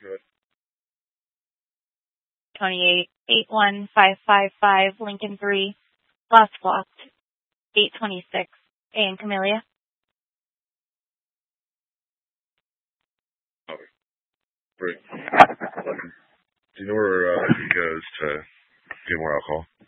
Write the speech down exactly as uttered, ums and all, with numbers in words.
Good. twenty-eight, eight one five five five, Lincoln three, last blocked, eight twenty-six, A M Camellia. Oh, great. Do you know where uh, he goes to get more alcohol?